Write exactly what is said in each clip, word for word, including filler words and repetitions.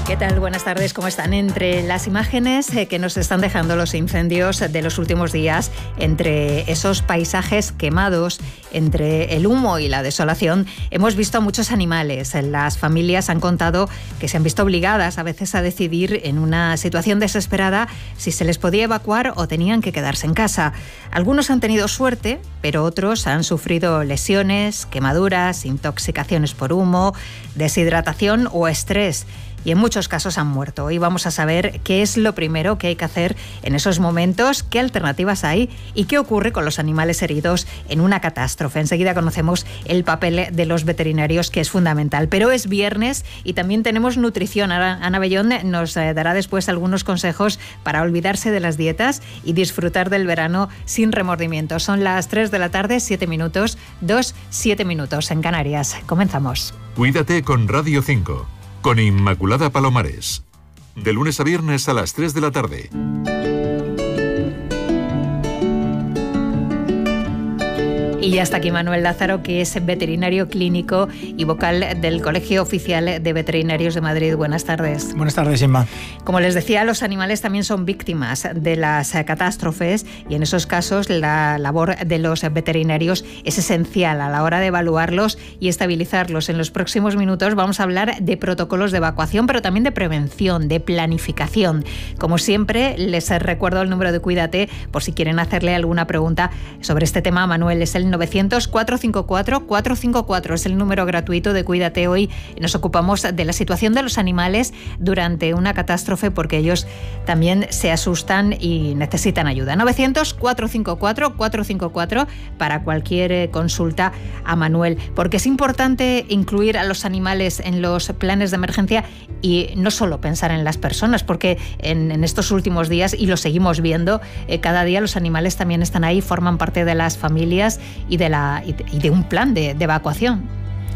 ¿Qué tal? Buenas tardes, ¿cómo están? Entre las imágenes que nos están dejando los incendios de los últimos días, entre esos paisajes quemados, entre el humo y la desolación, hemos visto a muchos animales. Las familias han contado que se han visto obligadas a veces a decidir en una situación desesperada si se les podía evacuar o tenían que quedarse en casa. Algunos han tenido suerte, pero otros han sufrido lesiones, quemaduras, intoxicaciones por humo, deshidratación o estrés. Y en muchos casos han muerto. Hoy vamos a saber qué es lo primero que hay que hacer en esos momentos, qué alternativas hay y qué ocurre con los animales heridos en una catástrofe. Enseguida conocemos el papel de los veterinarios, que es fundamental. Pero es viernes y también tenemos nutrición. Ana Bellón nos dará después algunos consejos para olvidarse de las dietas y disfrutar del verano sin remordimientos. Son las tres de la tarde, siete minutos, dos, siete minutos en Canarias. Comenzamos. Cuídate con Radio cinco. Con Inmaculada Palomares. De lunes a viernes a las tres de la tarde. Y ya está aquí Manuel Lázaro, que es veterinario clínico y vocal del Colegio Oficial de Veterinarios de Madrid. Buenas tardes. Buenas tardes, Inma. Como les decía, los animales también son víctimas de las catástrofes y en esos casos la labor de los veterinarios es esencial a la hora de evaluarlos y estabilizarlos. En los próximos minutos vamos a hablar de protocolos de evacuación, pero también de prevención, de planificación. Como siempre, les recuerdo el número de Cuídate por si quieren hacerle alguna pregunta sobre este tema. Manuel, es el novecientos, cuatrocientos cincuenta y cuatro, cuatrocientos cincuenta y cuatro, es el número gratuito de Cuídate. Hoy nos ocupamos de la situación de los animales durante una catástrofe porque ellos también se asustan y necesitan ayuda. novecientos, cuatrocientos cincuenta y cuatro, cuatrocientos cincuenta y cuatro para cualquier consulta a Manuel, porque es importante incluir a los animales en los planes de emergencia y no solo pensar en las personas, porque en, en estos últimos días, y lo seguimos viendo, eh, cada día los animales también están ahí, forman parte de las familias y de, la, y de un plan de, de evacuación.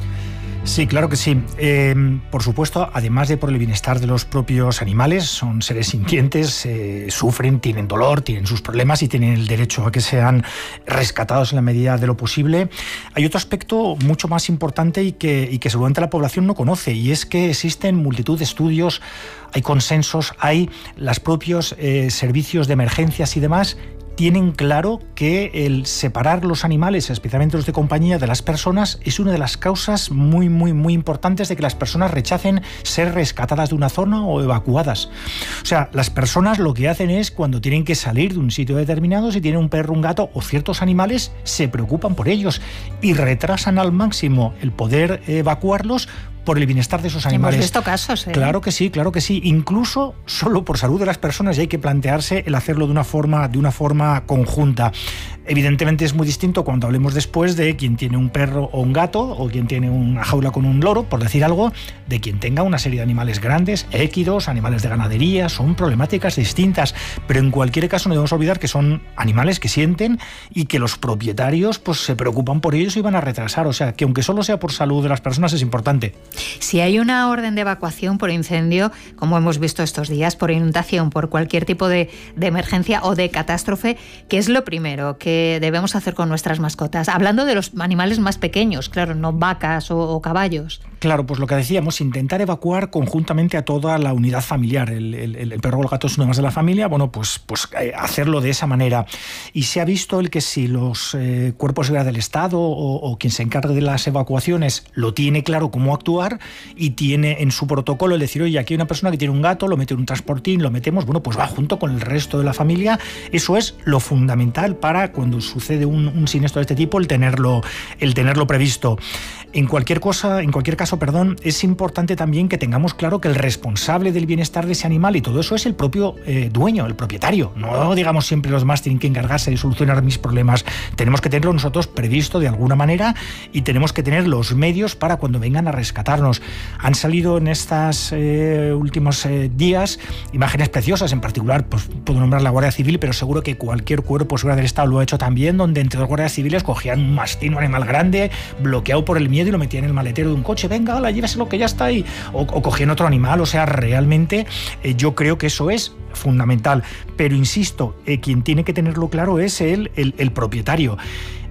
Sí, claro que sí. Eh, por supuesto, además de por el bienestar de los propios animales, son seres sintientes, eh, sufren, tienen dolor, tienen sus problemas y tienen el derecho a que sean rescatados en la medida de lo posible. Hay otro aspecto mucho más importante y que, y que seguramente la población no conoce, y es que existen multitud de estudios, hay consensos, hay los propios eh, servicios de emergencias y demás tienen claro que el separar los animales, especialmente los de compañía, de las personas, es una de las causas muy, muy, muy importantes de que las personas rechacen ser rescatadas de una zona o evacuadas. O sea, las personas lo que hacen es, cuando tienen que salir de un sitio determinado, si tienen un perro, un gato o ciertos animales, se preocupan por ellos y retrasan al máximo el poder evacuarlos por el bienestar de esos animales. Hemos visto casos, ¿eh? Claro que sí, claro que sí. Incluso solo por salud de las personas, y hay que plantearse el hacerlo de una forma, de una forma conjunta. Evidentemente es muy distinto cuando hablemos después de quien tiene un perro o un gato, o quien tiene una jaula con un loro, por decir algo, de quien tenga una serie de animales grandes, équidos, animales de ganadería. Son problemáticas distintas, pero en cualquier caso no debemos olvidar que son animales que sienten y que los propietarios pues se preocupan por ellos y van a retrasar. O sea, que aunque solo sea por salud de las personas, es importante. Si hay una orden de evacuación por incendio, como hemos visto estos días, por inundación, por cualquier tipo de, de emergencia o de catástrofe, ¿qué es lo primero que debemos hacer con nuestras mascotas? Hablando de los animales más pequeños, claro, no vacas o, o caballos. Claro, pues lo que decíamos, intentar evacuar conjuntamente a toda la unidad familiar. El, el, el perro o el gato es uno más de la familia, bueno, pues, pues eh, hacerlo de esa manera. Y se ha visto el que si los eh, cuerpos de seguridad del Estado o, o quien se encargue de las evacuaciones lo tiene claro cómo actuar y tiene en su protocolo el decir, oye, aquí hay una persona que tiene un gato, lo mete en un transportín, lo metemos, bueno, pues va junto con el resto de la familia. Eso es lo fundamental para cuando sucede un, un siniestro de este tipo, el tenerlo, el tenerlo previsto. En cualquier cosa, en cualquier caso, perdón, es importante también que tengamos claro que el responsable del bienestar de ese animal y todo eso es el propio eh, dueño, el propietario. No digamos siempre los demás tienen que encargarse de solucionar mis problemas. Tenemos que tenerlo nosotros previsto de alguna manera y tenemos que tener los medios para cuando vengan a rescatarnos. Han salido en estos eh, últimos eh, días imágenes preciosas, en particular, pues puedo nombrar la Guardia Civil, pero seguro que cualquier cuerpo de seguridad del Estado lo ha hecho también, donde entre dos guardias civiles cogían un mastín, un animal grande, bloqueado por el miedo, y lo metían en el maletero de un coche. Venga, hola, lléveselo que ya está ahí. O, o cogían otro animal. O sea, realmente eh, yo creo que eso es fundamental. Pero insisto, eh, quien tiene que tenerlo claro es el, el, el propietario.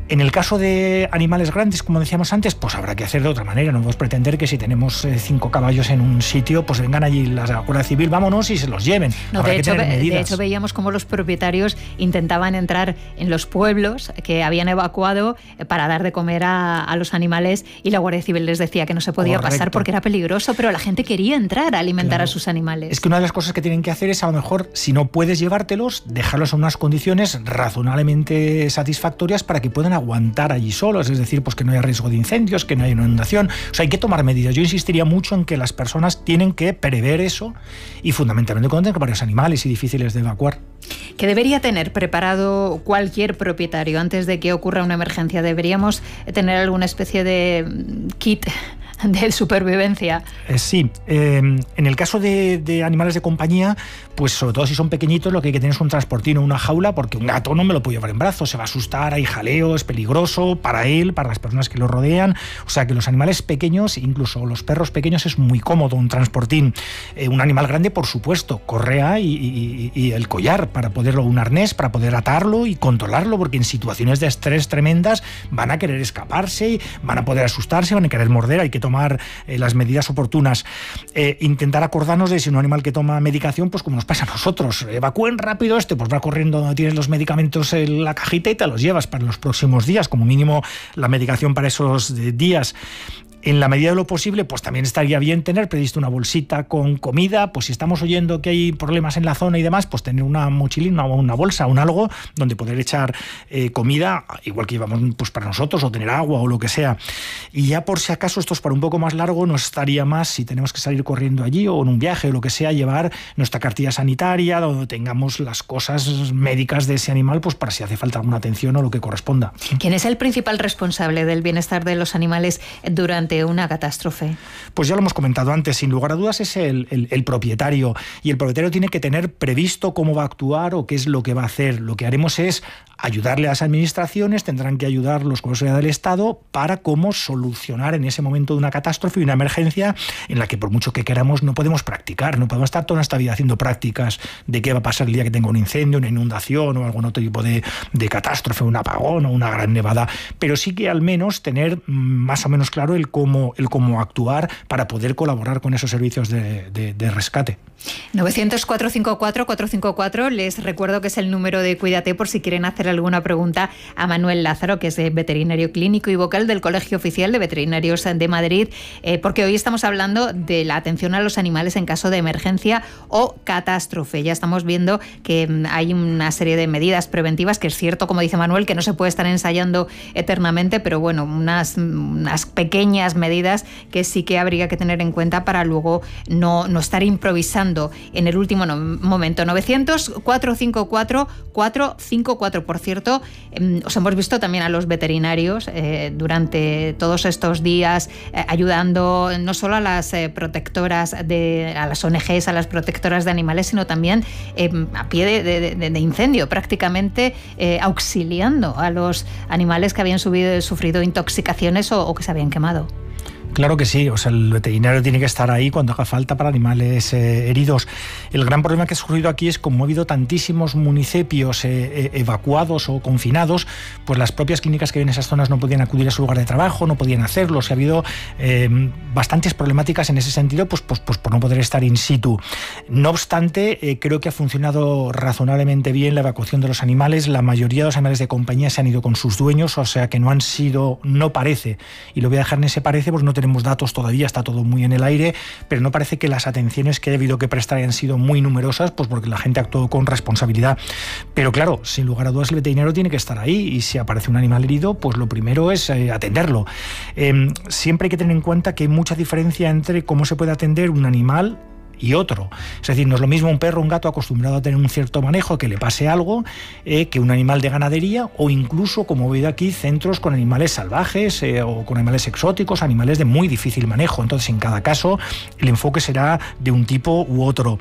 En el caso de animales grandes, como decíamos antes, pues habrá que hacer de otra manera. No podemos pretender que si tenemos eh, cinco caballos en un sitio, pues vengan allí las de la Guardia Civil, vámonos y se los lleven. No, de, hecho, de hecho, veíamos cómo los propietarios intentaban entrar en los pueblos que habían evacuado para dar de comer a, a los animales, y la Guardia Civil les decía que no se podía Correcto. pasar porque era peligroso, pero la gente quería entrar a alimentar claro. a sus animales. Es que una de las cosas que tienen que hacer es, a lo mejor, si no puedes llevártelos, dejarlos en unas condiciones razonablemente satisfactorias para que puedan aguantar allí solos, es decir, pues que no haya riesgo de incendios, que no haya inundación. O sea, hay que tomar medidas. Yo insistiría mucho en que las personas tienen que prever eso, y fundamentalmente cuando tengan varios animales y difíciles de evacuar. ¿Qué debería tener preparado cualquier propietario antes de que ocurra una emergencia? ¿Deberíamos tener alguna especie de kit de supervivencia? Eh, sí, eh, en el caso de, de animales de compañía, pues sobre todo si son pequeñitos, lo que hay que tener es un transportino, una jaula, porque un gato no me lo puedo llevar en brazos, se va a asustar, hay jaleo, es peligroso para él, para las personas que lo rodean. O sea que los animales pequeños, incluso los perros pequeños, es muy cómodo un transportín. Eh, un animal grande, por supuesto, correa y, y, y el collar para poderlo, un arnés para poder atarlo y controlarlo, porque en situaciones de estrés tremendas van a querer escaparse, van a poder asustarse, van a querer morder, hay que tomar eh, las medidas oportunas. Eh, intentar acordarnos de si un animal que toma medicación, pues como nos pasa a nosotros, evacúen rápido este, pues va corriendo donde tienes los medicamentos en la cajita y te los llevas para los próximos días, como mínimo la medicación para esos días. En la medida de lo posible, pues también estaría bien tener previsto una bolsita con comida, pues si estamos oyendo que hay problemas en la zona y demás, pues tener una mochilina o una bolsa, un algo donde poder echar eh, comida, igual que llevamos pues para nosotros, o tener agua o lo que sea. Y ya por si acaso esto es para un poco más largo, no estaría más, si tenemos que salir corriendo allí o en un viaje o lo que sea, llevar nuestra cartilla sanitaria, donde tengamos las cosas médicas de ese animal, pues para si hace falta alguna atención o lo que corresponda. ¿Quién es el principal responsable del bienestar de los animales durante una catástrofe? Pues ya lo hemos comentado antes, sin lugar a dudas es el, el, el propietario, y el propietario tiene que tener previsto cómo va a actuar o qué es lo que va a hacer. Lo que haremos es ayudarle a las administraciones, tendrán que ayudar los cuerpos de seguridad del Estado para cómo solucionar en ese momento de una catástrofe y una emergencia en la que por mucho que queramos no podemos practicar, no podemos estar toda nuestra vida haciendo prácticas de qué va a pasar el día que tenga un incendio, una inundación o algún otro tipo de, de catástrofe, un apagón o una gran nevada, pero sí que al menos tener más o menos claro el cómo, el cómo actuar para poder colaborar con esos servicios de, de, de rescate. novecientos, cuatrocientos cincuenta y cuatro, cuatrocientos cincuenta y cuatro, les recuerdo que es el número de Cuídate por si quieren hacer alguna pregunta a Manuel Lázaro, que es veterinario clínico y vocal del Colegio Oficial de Veterinarios de Madrid, eh, porque hoy estamos hablando de la atención a los animales en caso de emergencia o catástrofe. Ya estamos viendo que hay una serie de medidas preventivas, que es cierto, como dice Manuel, que no se puede estar ensayando eternamente, pero bueno, unas, unas pequeñas medidas que sí que habría que tener en cuenta para luego no, no estar improvisando en el último no, momento. novecientos, cuatrocientos cincuenta y cuatro, cuatrocientos cincuenta y cuatro. Por cierto, eh, os hemos visto también a los veterinarios eh, durante todos estos días eh, ayudando no solo a las eh, protectoras, de, a las O N Ges, a las protectoras de animales, sino también eh, a pie de, de, de, de incendio, prácticamente eh, auxiliando a los animales que habían subido, sufrido intoxicaciones o, o que se habían quemado. Claro que sí, o sea, el veterinario tiene que estar ahí cuando haga falta para animales eh, heridos. El gran problema que ha surgido aquí es como ha habido tantísimos municipios eh, eh, evacuados o confinados, pues las propias clínicas que viven en esas zonas no podían acudir a su lugar de trabajo, no podían hacerlo. O sea, ha habido eh, bastantes problemáticas en ese sentido, pues, pues, pues por no poder estar in situ. No obstante, eh, creo que ha funcionado razonablemente bien la evacuación de los animales. La mayoría de los animales de compañía se han ido con sus dueños, o sea que no han sido, no parece, y lo voy a dejar en ese parece, pues no tenemos datos todavía, está todo muy en el aire, pero no parece que las atenciones que ha habido que prestar hayan sido muy numerosas, pues porque la gente actuó con responsabilidad. Pero claro, sin lugar a dudas el veterinario tiene que estar ahí, y si aparece un animal herido, pues lo primero es eh, atenderlo. Eh, siempre hay que tener en cuenta que hay mucha diferencia entre cómo se puede atender un animal y otro. Es decir, no es lo mismo un perro o un gato acostumbrado a tener un cierto manejo, que le pase algo, eh, que un animal de ganadería, o incluso, como he oído aquí, centros con animales salvajes eh, o con animales exóticos, animales de muy difícil manejo. Entonces, en cada caso, el enfoque será de un tipo u otro.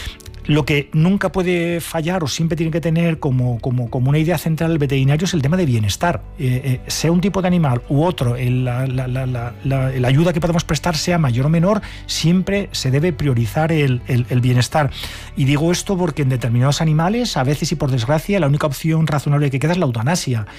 Lo que nunca puede fallar o siempre tiene que tener como, como, como una idea central el veterinario es el tema de bienestar. Eh, eh, sea un tipo de animal u otro, el, la, la, la, la, la, la ayuda que podemos prestar sea mayor o menor, siempre se debe priorizar el, el, el bienestar. Y digo esto porque en determinados animales, a veces y por desgracia, la única opción razonable que queda es la eutanasia.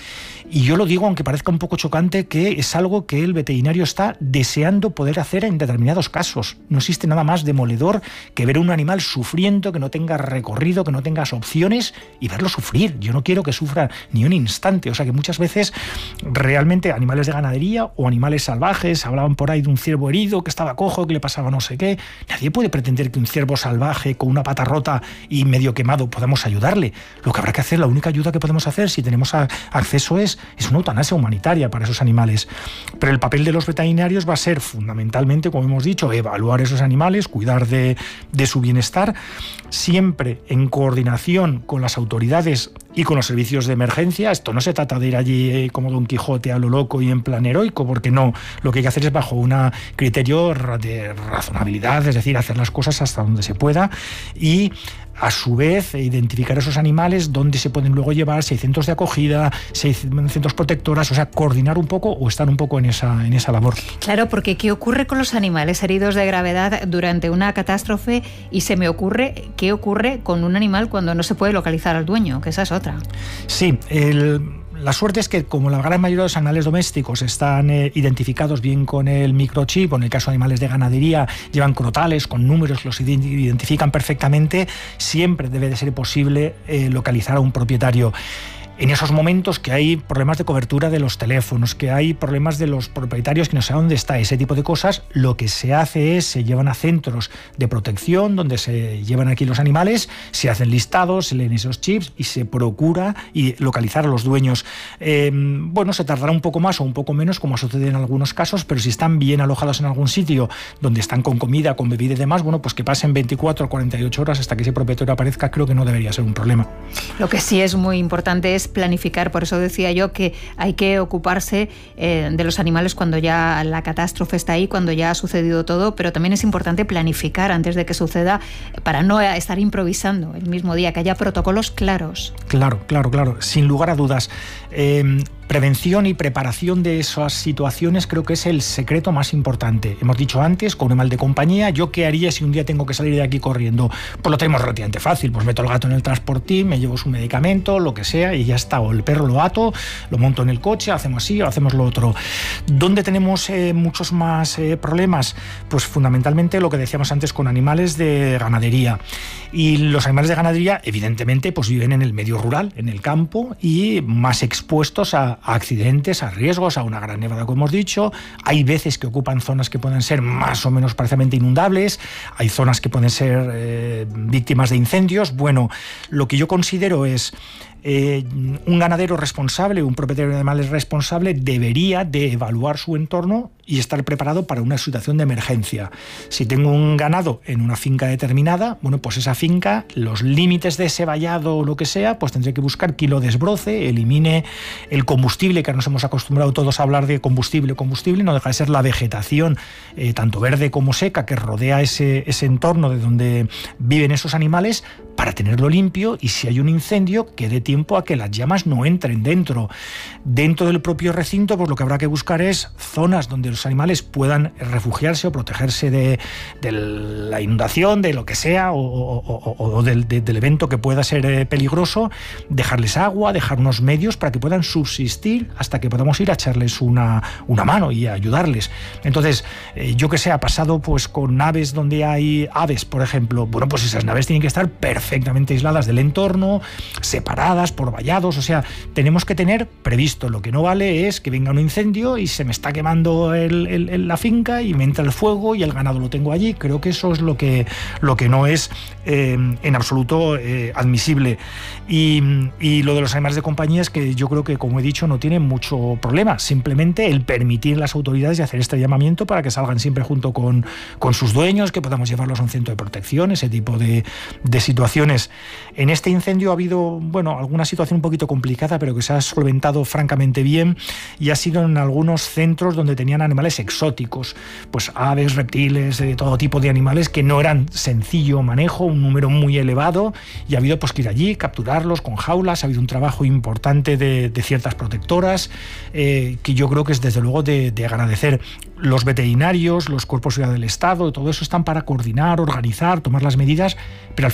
Y yo lo digo, aunque parezca un poco chocante, que es algo que el veterinario está deseando poder hacer en determinados casos. No existe nada más demoledor que ver a un animal sufriendo, que no tenga recorrido, que no tengas opciones y verlo sufrir. Yo no quiero que sufra ni un instante. O sea que muchas veces realmente animales de ganadería o animales salvajes, hablaban por ahí de un ciervo herido que estaba cojo, que le pasaba no sé qué. Nadie puede pretender que un ciervo salvaje con una pata rota y medio quemado podamos ayudarle. Lo que habrá que hacer, la única ayuda que podemos hacer si tenemos a, acceso es, es una eutanasia humanitaria para esos animales. Pero el papel de los veterinarios va a ser fundamentalmente, como hemos dicho, evaluar esos animales, cuidar de, de su bienestar, siempre en coordinación con las autoridades y con los servicios de emergencia. Esto no se trata de ir allí eh, como Don Quijote a lo loco y en plan heroico, porque no, lo que hay que hacer es bajo un criterio de razonabilidad, es decir, hacer las cosas hasta donde se pueda y a su vez identificar esos animales, dónde se pueden luego llevar, si hay centros de acogida, si hay centros protectoras, o sea, coordinar un poco o estar un poco en esa, en esa labor. Claro, porque ¿qué ocurre con los animales heridos de gravedad durante una catástrofe? Y se me ocurre, ¿qué ocurre con un animal cuando no se puede localizar al dueño? Que esa es otra. Sí, el... La suerte es que, como la gran mayoría de los animales domésticos están eh, identificados bien con el microchip, o en el caso de animales de ganadería llevan crotales con números, los identifican perfectamente, siempre debe de ser posible eh, localizar a un propietario. En esos momentos que hay problemas de cobertura de los teléfonos, que hay problemas de los propietarios que no saben dónde está, ese tipo de cosas, lo que se hace es, se llevan a centros de protección donde se llevan aquí los animales, se hacen listados, se leen esos chips y se procura y localizar a los dueños. Eh, bueno, se tardará un poco más o un poco menos, como sucede en algunos casos, pero si están bien alojados en algún sitio donde están con comida, con bebida y demás, bueno, pues que pasen veinticuatro o cuarenta y ocho horas hasta que ese propietario aparezca, creo que no debería ser un problema. Lo que sí es muy importante es planificar, por eso decía yo que hay que ocuparse eh, de los animales cuando ya la catástrofe está ahí, cuando ya ha sucedido todo, pero también es importante planificar antes de que suceda para no estar improvisando el mismo día, que haya protocolos claros. Claro, claro, claro, sin lugar a dudas. Eh, Prevención y preparación de esas situaciones creo que es el secreto más importante. Hemos dicho antes, con un animal de compañía, ¿yo qué haría si un día tengo que salir de aquí corriendo? Pues lo tenemos relativamente fácil, pues meto el gato en el transportín, me llevo su medicamento, lo que sea, y ya está. O el perro lo ato, lo monto en el coche, hacemos así o hacemos lo otro. ¿Dónde tenemos eh, muchos más eh, problemas? Pues fundamentalmente lo que decíamos antes con animales de ganadería. Y los animales de ganadería, evidentemente, pues viven en el medio rural, en el campo, y más expuestos a a accidentes, a riesgos, a una gran nevada, como hemos dicho. Hay veces que ocupan zonas que pueden ser más o menos parcialmente inundables, hay zonas que pueden ser eh, víctimas de incendios. Bueno, lo que yo considero es Eh, un ganadero responsable, un propietario de animales responsable debería de evaluar su entorno y estar preparado para una situación de emergencia. Si tengo un ganado en una finca determinada, bueno, pues esa finca, los límites de ese vallado o lo que sea, pues tendré que buscar que lo desbroce, elimine el combustible, que nos hemos acostumbrado todos a hablar de combustible, combustible, no deja de ser la vegetación, eh, tanto verde como seca, que rodea ese, ese entorno de donde viven esos animales, para tenerlo limpio, y si hay un incendio, que dé tiempo a que las llamas no entren dentro. Dentro del propio recinto, pues lo que habrá que buscar es zonas donde los animales puedan refugiarse o protegerse de, de la inundación, de lo que sea, o, o, o, o del, de, del evento que pueda ser eh, peligroso, dejarles agua, dejar unos medios para que puedan subsistir hasta que podamos ir a echarles una, una mano y a ayudarles. Entonces, eh, yo que sé, ha pasado pues con naves donde hay aves, por ejemplo, bueno, pues esas naves tienen que estar perfectamente perfectamente aisladas del entorno, separadas por vallados. O sea, tenemos que tener previsto. Lo que no vale es que venga un incendio y se me está quemando el, el, el, la finca y me entra el fuego y el ganado lo tengo allí. Creo que eso es lo que, lo que no es eh, en absoluto eh, admisible. Y, y lo de los animales de compañía es que yo creo que, como he dicho, no tiene mucho problema. Simplemente el permitir a las autoridades y hacer este llamamiento para que salgan siempre junto con, con sus dueños, que podamos llevarlos a un centro de protección, ese tipo de, de situaciones. En este incendio ha habido, bueno, alguna situación un poquito complicada, pero que se ha solventado francamente bien, y ha sido en algunos centros donde tenían animales exóticos, pues aves, reptiles, de todo tipo de animales que no eran sencillo manejo, un número muy elevado, y ha habido pues que ir allí, capturarlos con jaulas. Ha habido un trabajo importante de, de ciertas protectoras, eh, que yo creo que es desde luego de, de agradecer. Los veterinarios, los cuerpos de seguridad del Estado, todo eso están para coordinar, organizar, tomar las medidas, pero al final no nos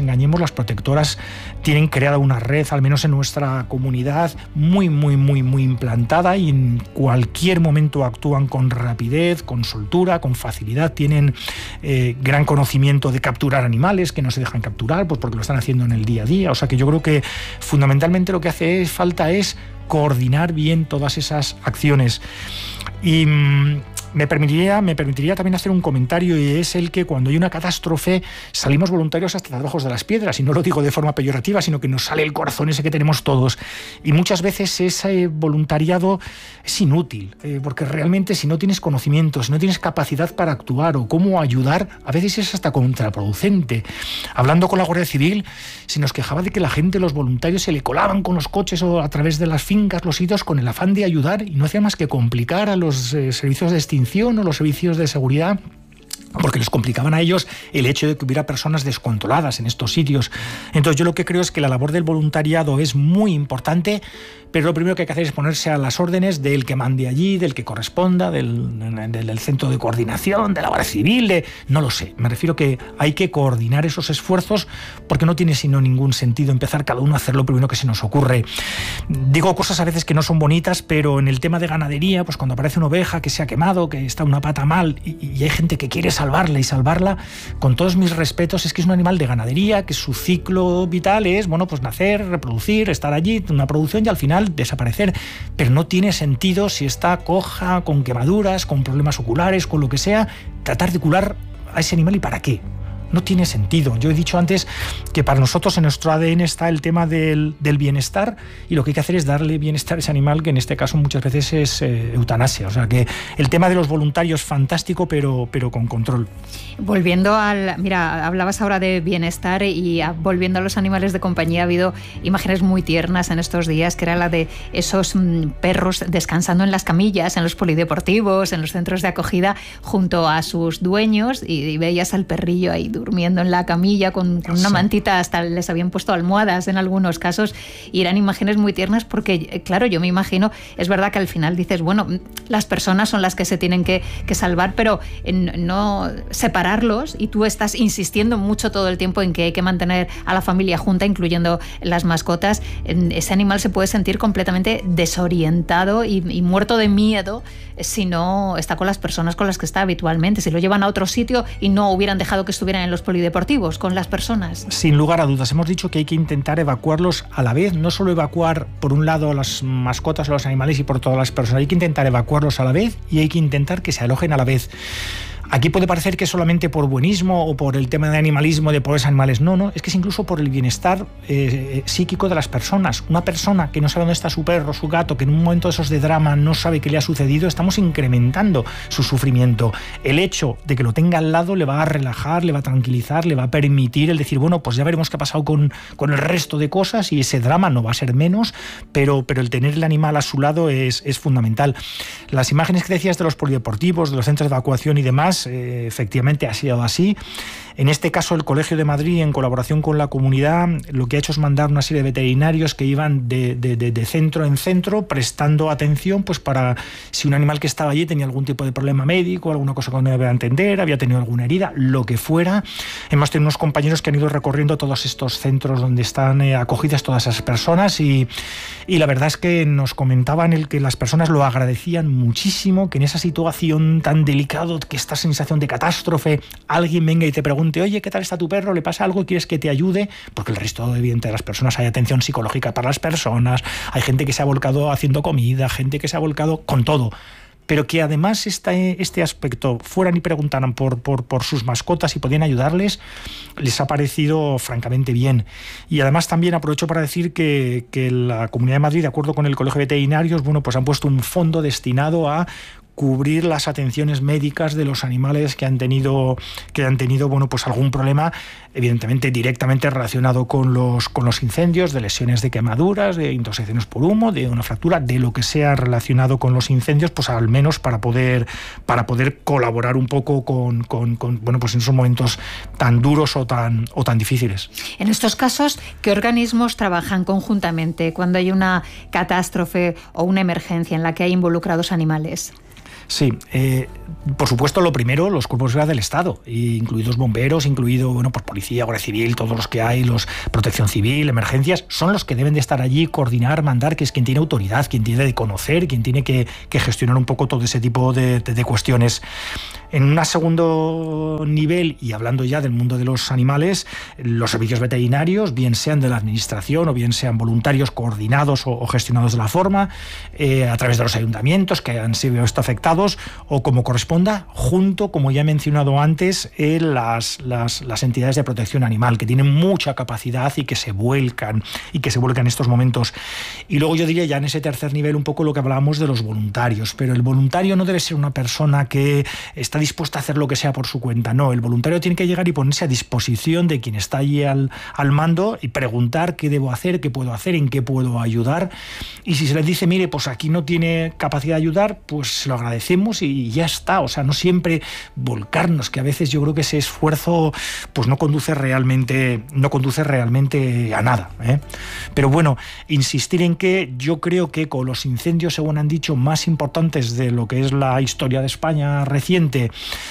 engañemos, las protectoras tienen creada una red, al menos en nuestra comunidad, muy, muy, muy, muy implantada, y en cualquier momento actúan con rapidez, con soltura, con facilidad. Tienen eh, gran conocimiento de capturar animales que no se dejan capturar, pues porque lo están haciendo en el día a día. O sea que yo creo que fundamentalmente lo que hace falta es coordinar bien todas esas acciones. Y mmm, Me permitiría, me permitiría también hacer un comentario, y es el que cuando hay una catástrofe salimos voluntarios hasta debajo de las piedras, y no lo digo de forma peyorativa, sino que nos sale el corazón ese que tenemos todos, y muchas veces ese voluntariado es inútil, eh, porque realmente si no tienes conocimiento, si no tienes capacidad para actuar o cómo ayudar, a veces es hasta contraproducente. Hablando con la Guardia Civil, se nos quejaba de que la gente, los voluntarios, se le colaban con los coches o a través de las fincas, los sitios, con el afán de ayudar, y no hacía más que complicar a los eh, servicios de extinción o los servicios de seguridad, porque les complicaban a ellos el hecho de que hubiera personas descontroladas en estos sitios. Entonces yo lo que creo es que la labor del voluntariado es muy importante, pero lo primero que hay que hacer es ponerse a las órdenes del que mande allí, del que corresponda, del, del, del centro de coordinación, de la Guardia Civil, de, no lo sé. Me refiero que hay que coordinar esos esfuerzos, porque no tiene sino ningún sentido empezar cada uno a hacer lo primero que se nos ocurre. Digo cosas a veces que no son bonitas, pero en el tema de ganadería, pues cuando aparece una oveja que se ha quemado, que está una pata mal, y, y hay gente que quiere salvarla y salvarla, con todos mis respetos, es que es un animal de ganadería, que su ciclo vital es, bueno, pues nacer, reproducir, estar allí, una producción, y al final desaparecer, pero no tiene sentido, si está coja, con quemaduras, con problemas oculares, con lo que sea, tratar de curar a ese animal. ¿Y para qué? No tiene sentido. Yo he dicho antes que para nosotros en nuestro A D N está el tema del, del bienestar, y lo que hay que hacer es darle bienestar a ese animal, que en este caso muchas veces es eh, eutanasia. O sea que el tema de los voluntarios fantástico, pero, pero con control. Volviendo al... Mira, hablabas ahora de bienestar, y a, volviendo a los animales de compañía, ha habido imágenes muy tiernas en estos días, que era la de esos mm, perros descansando en las camillas, en los polideportivos, en los centros de acogida, junto a sus dueños, y, y veías al perrillo ahí durmiendo en la camilla con, con una sí. mantita, hasta les habían puesto almohadas en algunos casos, y eran imágenes muy tiernas, porque claro, yo me imagino, es verdad que al final dices, bueno, las personas son las que se tienen que, que salvar, pero en, no separarlos, y tú estás insistiendo mucho todo el tiempo en que hay que mantener a la familia junta, incluyendo las mascotas. Ese animal se puede sentir completamente desorientado y, y muerto de miedo si no está con las personas con las que está habitualmente, si lo llevan a otro sitio y no hubieran dejado que estuvieran en los polideportivos con las personas. Sin lugar a dudas, hemos dicho que hay que intentar evacuarlos a la vez, no solo evacuar por un lado las mascotas o los animales y por todas las personas, hay que intentar evacuarlos a la vez, y hay que intentar que se alojen a la vez. Aquí puede parecer que solamente por buenismo o por el tema de animalismo, de pobres animales. No, no, es que es incluso por el bienestar eh, psíquico de las personas. Una persona que no sabe dónde está su perro, su gato, que en un momento de esos de drama no sabe qué le ha sucedido, estamos incrementando su sufrimiento. El hecho de que lo tenga al lado le va a relajar, le va a tranquilizar, le va a permitir el decir, bueno, pues ya veremos qué ha pasado con, con el resto de cosas, y ese drama no va a ser menos, pero, pero el tener el animal a su lado es, es fundamental. Las imágenes que decías de los polideportivos, de los centros de evacuación y demás, Eh, efectivamente ha sido así. En este caso, el Colegio de Madrid, en colaboración con la comunidad, lo que ha hecho es mandar una serie de veterinarios que iban de, de, de, de centro en centro, prestando atención, pues para si un animal que estaba allí tenía algún tipo de problema médico, alguna cosa que no debía entender, había tenido alguna herida, lo que fuera. Hemos tenido unos compañeros que han ido recorriendo todos estos centros donde están eh, acogidas todas esas personas, y, y la verdad es que nos comentaban el que las personas lo agradecían muchísimo, que en esa situación tan delicada, que esta sensación de catástrofe, alguien venga y te pregunte, oye, ¿qué tal está tu perro? ¿Le pasa algo? ¿Quieres que te ayude? Porque el resto, evidente, de las personas, hay atención psicológica para las personas, hay gente que se ha volcado haciendo comida, gente que se ha volcado con todo. Pero que además este, este aspecto fueran y preguntaran por, por, por sus mascotas y podían ayudarles, les ha parecido francamente bien. Y además también aprovecho para decir que, que la Comunidad de Madrid, de acuerdo con el Colegio de Veterinarios, bueno, pues han puesto un fondo destinado a cubrir las atenciones médicas de los animales que han tenido que han tenido bueno pues algún problema, evidentemente directamente relacionado con los con los incendios, de lesiones de quemaduras, de intoxicaciones por humo, de una fractura, de lo que sea relacionado con los incendios, pues al menos para poder para poder colaborar un poco con, con, con bueno pues en esos momentos tan duros o tan o tan difíciles. En estos casos, ¿qué organismos trabajan conjuntamente cuando hay una catástrofe o una emergencia en la que hay involucrados animales? Sí, eh, por supuesto, lo primero, los cuerpos de seguridad del Estado, incluidos bomberos, incluido bueno, pues policía, guardia civil, todos los que hay, los protección civil, emergencias, son los que deben de estar allí, coordinar, mandar, que es quien tiene autoridad, quien tiene de conocer, quien tiene que, que gestionar un poco todo ese tipo de, de, de cuestiones. En un segundo nivel, y hablando ya del mundo de los animales, los servicios veterinarios, bien sean de la administración o bien sean voluntarios coordinados o, o gestionados de la forma, eh, a través de los ayuntamientos que han sido esto afectados, o como corresponda, junto, como ya he mencionado antes, eh, las, las, las entidades de protección animal, que tienen mucha capacidad y que se vuelcan, y que se vuelcan en estos momentos. Y luego yo diría ya en ese tercer nivel un poco lo que hablábamos de los voluntarios, pero el voluntario no debe ser una persona que está dispuesta a hacer lo que sea por su cuenta, no, el voluntario tiene que llegar y ponerse a disposición de quien está allí al, al mando y preguntar qué debo hacer, qué puedo hacer, en qué puedo ayudar, y si se les dice, mire, pues aquí no tiene capacidad de ayudar, pues se lo agradecemos y ya está. O sea, no siempre volcarnos, que a veces yo creo que ese esfuerzo pues no conduce realmente, no conduce realmente a nada, ¿eh? Pero bueno, insistir en que yo creo que con los incendios, según han dicho, más importantes de lo que es la historia de España reciente,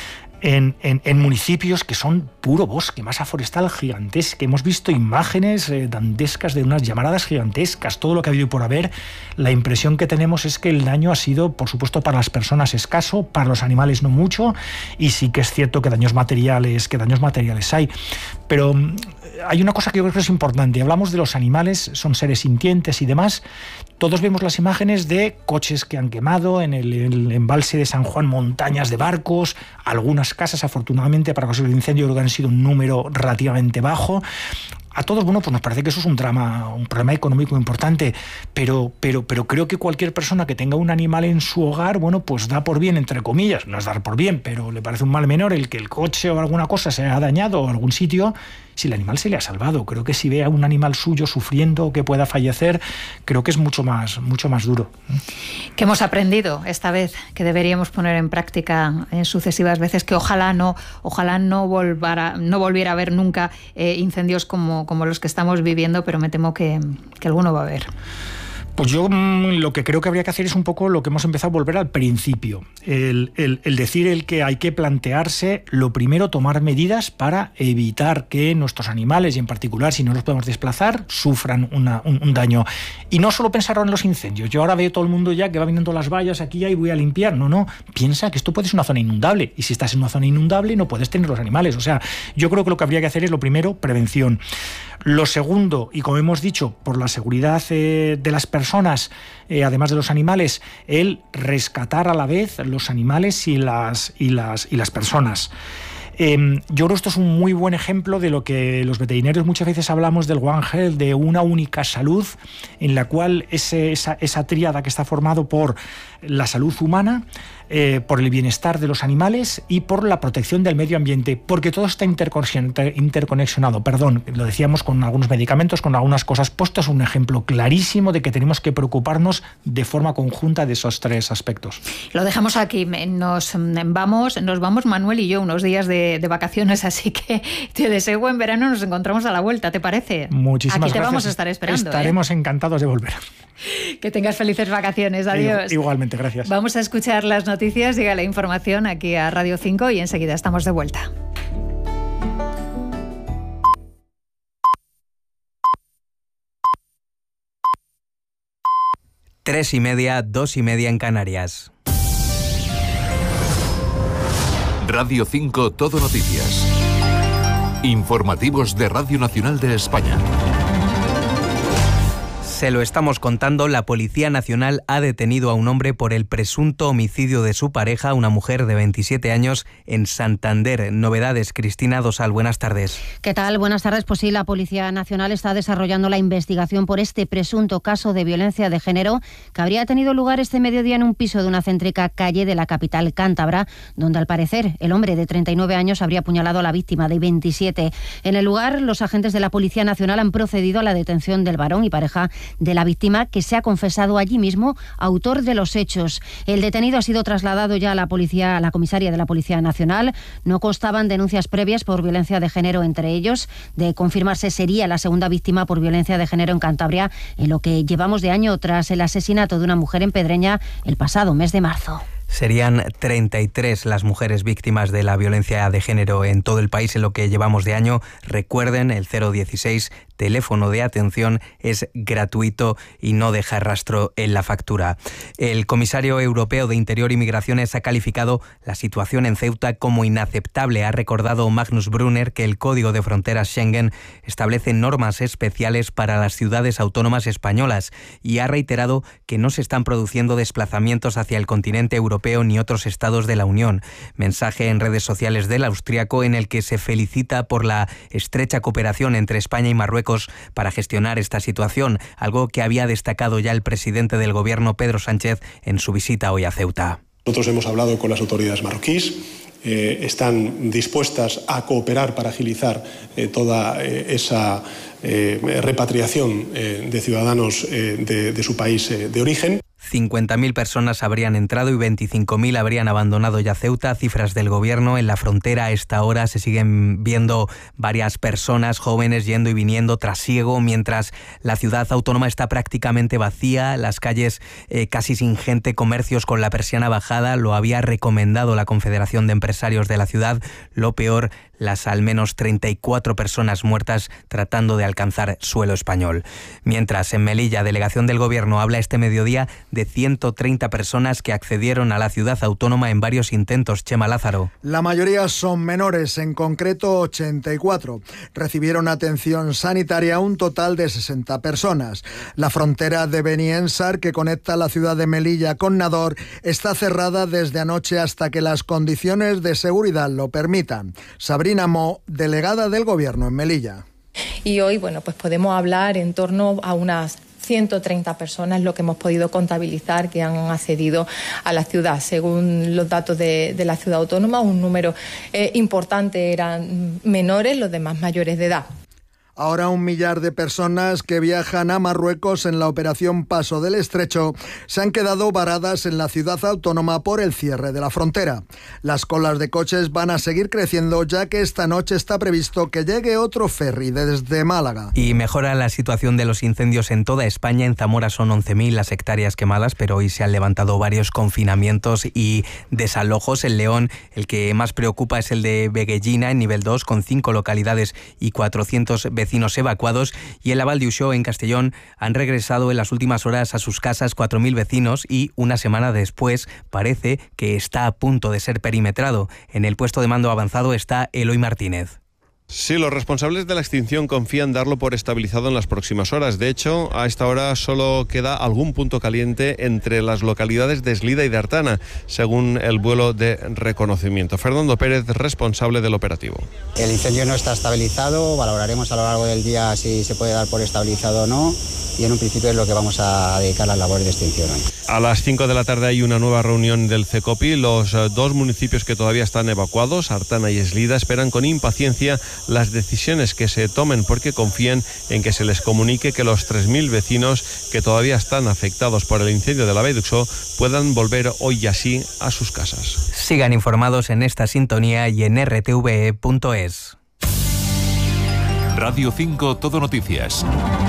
En, en, en municipios que son puro bosque, masa forestal gigantesca. Hemos visto imágenes eh, dantescas de unas llamaradas gigantescas, todo lo que ha habido y por haber. La impresión que tenemos es que el daño ha sido, por supuesto, para las personas escaso, para los animales no mucho, y sí que es cierto que daños materiales, que daños materiales hay. Pero hay una cosa que yo creo que es importante. Hablamos de los animales, son seres sintientes y demás. Todos vemos las imágenes de coches que han quemado en el, el embalse de San Juan, montañas de barcos, algunas casas, afortunadamente, para causar el incendio, creo que han sido un número relativamente bajo. A todos, bueno, pues nos parece que eso es un drama, un problema económico importante, pero, pero, pero creo que cualquier persona que tenga un animal en su hogar, bueno, pues da por bien, entre comillas, no es dar por bien, pero le parece un mal menor el que el coche o alguna cosa se haya dañado o algún sitio, si el animal se le ha salvado. Creo que si ve a un animal suyo sufriendo o que pueda fallecer, creo que es mucho más, mucho más duro. ¿Qué hemos aprendido esta vez que deberíamos poner en práctica en sucesivas veces? Que ojalá no, ojalá no volvara, no volviera a haber nunca eh, incendios como como los que estamos viviendo, pero me temo que, que alguno va a haber. Pues yo mmm, lo que creo que habría que hacer es un poco lo que hemos empezado a volver al principio. El, el, el decir el que hay que plantearse, lo primero, tomar medidas para evitar que nuestros animales, y en particular si no los podemos desplazar, sufran una, un, un daño. Y no solo pensar en los incendios. Yo ahora veo todo el mundo ya que va viniendo las vallas aquí ya y voy a limpiar. No, no. Piensa que esto puede ser una zona inundable. Y si estás en una zona inundable no puedes tener los animales. O sea, yo creo que lo que habría que hacer es, lo primero, prevención. Lo segundo, y como hemos dicho, por la seguridad eh, de las personas, eh, además de los animales, el rescatar a la vez los animales y las, y las, y las personas. Eh, yo creo que esto es un muy buen ejemplo de lo que los veterinarios muchas veces hablamos del One Health, de una única salud, en la cual ese, esa, esa tríada que está formado por la salud humana, eh, por el bienestar de los animales y por la protección del medio ambiente, porque todo está interconexionado. Perdón, lo decíamos con algunos medicamentos, con algunas cosas. Puesto es un ejemplo clarísimo de que tenemos que preocuparnos de forma conjunta de esos tres aspectos. Lo dejamos aquí. Nos vamos, nos vamos Manuel y yo unos días de, de vacaciones, así que te deseo buen verano. Nos encontramos a la vuelta, ¿te parece? Muchísimas gracias. Aquí te gracias. Vamos a estar esperando. Estaremos ¿eh? encantados de volver. Que tengas felices vacaciones. Adiós. Igualmente, gracias. Vamos a escuchar las noticias, llega la información aquí a Radio cinco y enseguida estamos de vuelta. Tres y media, dos y media en Canarias. Radio cinco Todo Noticias. Informativos de Radio Nacional de España. Se lo estamos contando, la Policía Nacional ha detenido a un hombre por el presunto homicidio de su pareja, una mujer de veintisiete años, en Santander. Novedades, Cristina Dosal, buenas tardes. ¿Qué tal? Buenas tardes. Pues sí, la Policía Nacional está desarrollando la investigación por este presunto caso de violencia de género que habría tenido lugar este mediodía en un piso de una céntrica calle de la capital cántabra, donde al parecer el hombre de treinta y nueve años habría apuñalado a la víctima de veintisiete. En el lugar, los agentes de la Policía Nacional han procedido a la detención del varón y pareja de la víctima, que se ha confesado allí mismo autor de los hechos. El detenido ha sido trasladado ya a la policía, a la comisaría de la Policía Nacional. No constaban denuncias previas por violencia de género entre ellos. De confirmarse, sería la segunda víctima por violencia de género en Cantabria en lo que llevamos de año, tras el asesinato de una mujer en Pedreña el pasado mes de marzo. Serían treinta y tres las mujeres víctimas de la violencia de género en todo el país en lo que llevamos de año. Recuerden, el cero dieciséis, teléfono de atención, es gratuito y no deja rastro en la factura. El comisario europeo de Interior y Migraciones ha calificado la situación en Ceuta como inaceptable. Ha recordado Magnus Brunner que el Código de Fronteras Schengen establece normas especiales para las ciudades autónomas españolas y ha reiterado que no se están produciendo desplazamientos hacia el continente europeo ni otros estados de la Unión. Mensaje en redes sociales del austriaco en el que se felicita por la estrecha cooperación entre España y Marruecos para gestionar esta situación, algo que había destacado ya el presidente del gobierno, Pedro Sánchez, en su visita hoy a Ceuta. Nosotros hemos hablado con las autoridades marroquíes, eh, están dispuestas a cooperar para agilizar eh, toda eh, esa eh, repatriación eh, de ciudadanos eh, de, de su país eh, de origen. cincuenta mil personas habrían entrado y veinticinco mil habrían abandonado ya Ceuta. Cifras del gobierno. En la frontera a esta hora se siguen viendo varias personas jóvenes yendo y viniendo, trasiego, mientras la ciudad autónoma está prácticamente vacía, las calles eh, casi sin gente, comercios con la persiana bajada. Lo había recomendado la Confederación de Empresarios de la ciudad. Lo peor, las al menos treinta y cuatro personas muertas tratando de alcanzar suelo español. Mientras, en Melilla, delegación del gobierno habla este mediodía de ciento treinta personas que accedieron a la ciudad autónoma en varios intentos. Chema Lázaro. La mayoría son menores, en concreto ochenta y cuatro. Recibieron atención sanitaria un total de sesenta personas. La frontera de Beniensar, que conecta la ciudad de Melilla con Nador, está cerrada desde anoche hasta que las condiciones de seguridad lo permitan. Sabrina Mo, delegada del Gobierno en Melilla. Y hoy, bueno, pues podemos hablar en torno a unas ciento treinta personas, lo que hemos podido contabilizar, que han accedido a la ciudad. Según los datos de, de la ciudad autónoma, un número eh, importante eran menores, los demás mayores de edad. Ahora un millar de personas que viajan a Marruecos en la operación Paso del Estrecho se han quedado varadas en la ciudad autónoma por el cierre de la frontera. Las colas de coches van a seguir creciendo, ya que esta noche está previsto que llegue otro ferry desde Málaga. Y mejora la situación de los incendios en toda España. En Zamora son once mil las hectáreas quemadas, pero hoy se han levantado varios confinamientos y desalojos. En León, el que más preocupa es el de Veguellina, en nivel dos, con cinco localidades y cuatrocientos vecinos evacuados, y en la Val d'Uixó, en Castellón, han regresado en las últimas horas a sus casas cuatro mil vecinos y una semana después parece que está a punto de ser perimetrado. En el puesto de mando avanzado está Eloy Martínez. Sí, los responsables de la extinción confían darlo por estabilizado en las próximas horas. De hecho, a esta hora solo queda algún punto caliente entre las localidades de Eslida y de Artana, según el vuelo de reconocimiento. Fernando Pérez, responsable del operativo. El incendio no está estabilizado, valoraremos a lo largo del día si se puede dar por estabilizado o no, y en un principio es lo que vamos a dedicar a las labores de extinción hoy. A las cinco de la tarde hay una nueva reunión del CECOPI. Los dos municipios que todavía están evacuados, Artana y Eslida, esperan con impaciencia las decisiones que se tomen, porque confían en que se les comunique que los tres mil vecinos que todavía están afectados por el incendio de la Val d'Uixó puedan volver hoy y así a sus casas. Sigan informados en esta sintonía y en r t v e punto es. Radio cinco Todo Noticias.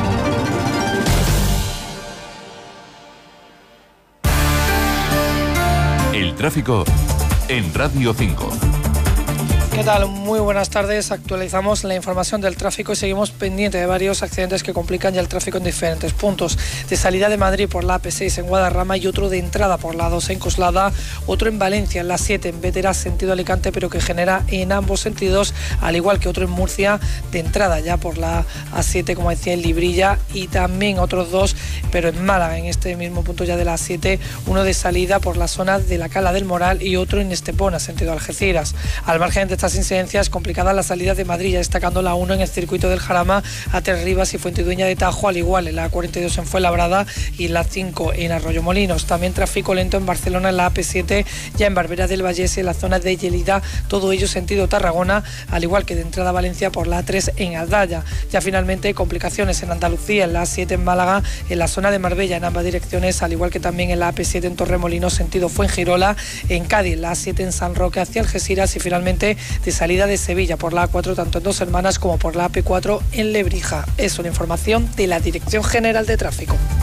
El tráfico en Radio cinco. ¿Qué tal? Muy buenas tardes. Actualizamos la información del tráfico y seguimos pendiente de varios accidentes que complican ya el tráfico en diferentes puntos. De salida de Madrid por la A P seis en Guadarrama y otro de entrada por la dos en Coslada, otro en Valencia en la siete en Bétera sentido Alicante, pero que genera en ambos sentidos, al igual que otro en Murcia de entrada ya por la A siete, como decía, en Librilla, y también otros dos, pero en Málaga, en este mismo punto ya de la A siete, uno de salida por la zona de la Cala del Moral y otro en Estepona sentido Algeciras. Al margen de estas incidencias, complicada la salida de Madrid, ya destacando la uno en el circuito del Jarama a Tres Rivas y Fuentidueña de Tajo, al igual en la A cuarenta y dos en Fuenlabrada y en la cinco en Arroyomolinos. También tráfico lento en Barcelona en la A P siete, ya en Barberá del Vallés y en la zona de Lleida, todo ello sentido Tarragona, al igual que de entrada a Valencia por la A tres en Aldaya. Ya finalmente complicaciones en Andalucía, en la A siete en Málaga, en la zona de Marbella en ambas direcciones, al igual que también en la A P siete en Torremolinos sentido Fuengirola, en Cádiz en la A siete en San Roque hacia Algeciras y finalmente de salida de Sevilla por la A cuatro tanto en Dos Hermanas como por la A P cuatro en Lebrija. Es una información de la Dirección General de Tráfico.